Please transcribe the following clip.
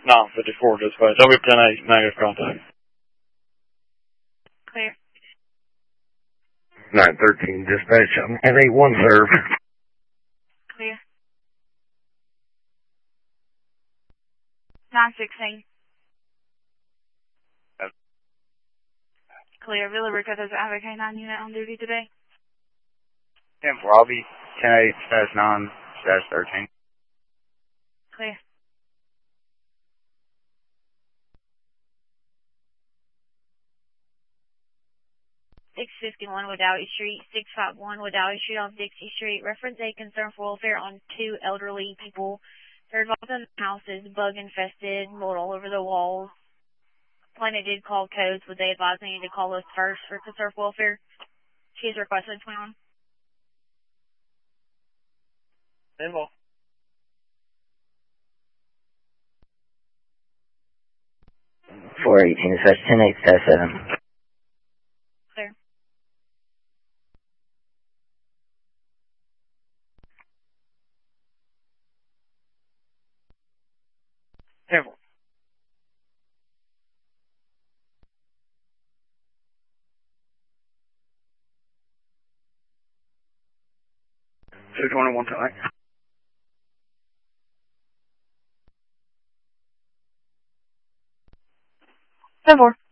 No, 54 dispatch. I'll be 10-8, negative contact. Clear. 913 dispatch. I'm at A1 serve. Clear. 916. Clear. Villa Rica does have a K9 unit on duty today. 10-4, I'll be 10-8-9-13. Clear. (651) Wadowee Street, 651 Wadowee Street on Dixie Street. Reference a concern for welfare on 2 elderly people. They're involved in the house is bug infested, mold all over the walls. Planet did call codes, but they advised me to call us first for concern for welfare. She's requested 21. 10-4. (418 dispatch) 10-8-7. Clear. Careful. (221 tonight). 10-4.